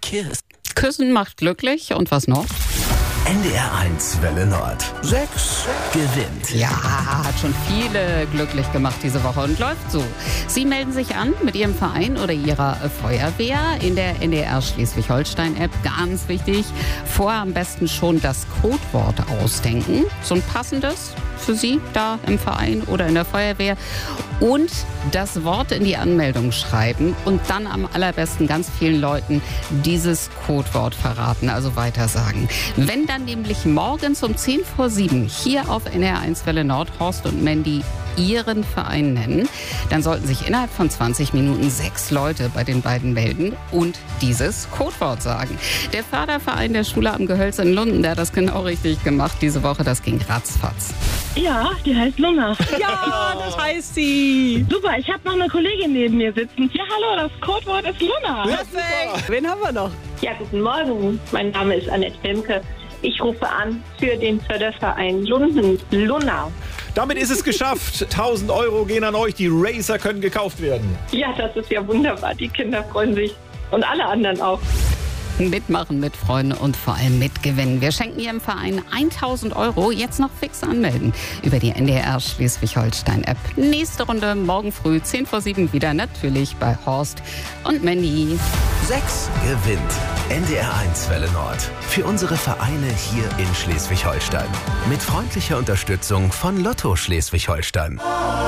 Kiss. Küssen macht glücklich. Und was noch? NDR1 Welle Nord. 6 gewinnt. Ja, hat schon viele glücklich gemacht diese Woche und läuft so. Sie melden sich an mit Ihrem Verein oder Ihrer Feuerwehr in der NDR Schleswig-Holstein-App. Ganz wichtig, vorher am besten schon das Codewort ausdenken. So ein passendes für Sie da im Verein oder in der Feuerwehr. Und das Wort in die Anmeldung schreiben und dann am allerbesten ganz vielen Leuten dieses Codewort verraten, also weitersagen. Wenn dann nämlich morgens um 6:50 hier auf NDR1 Welle Nord Horst und Mandy Ihren Verein nennen, dann sollten sich innerhalb von 20 Minuten 6 Leute bei den beiden melden und dieses Codewort sagen. Der Förderverein der Schule am Gehölz in Lunden, der hat das genau richtig gemacht diese Woche. Das ging ratzfatz. Ja, die heißt Luna. Ja, das heißt sie. Super, ich habe noch eine Kollegin neben mir sitzen. Ja, hallo, das Codewort ist Luna. Perfekt. Wen haben wir noch? Ja, guten Morgen. Mein Name ist Annette Wilmke. Ich rufe an für den Förderverein Lunden. Luna. Damit ist es geschafft. 1.000 Euro gehen an euch. Die Racer können gekauft werden. Ja, das ist ja wunderbar. Die Kinder freuen sich und alle anderen auch. Mitmachen, mitfreuen und vor allem mitgewinnen. Wir schenken Ihrem Verein 1.000 Euro. Jetzt noch fix anmelden über die NDR Schleswig-Holstein-App. Nächste Runde morgen früh 6:50 wieder natürlich bei Horst und Mandy. 6 gewinnt. NDR1 Welle Nord. Für unsere Vereine hier in Schleswig-Holstein. Mit freundlicher Unterstützung von Lotto Schleswig-Holstein.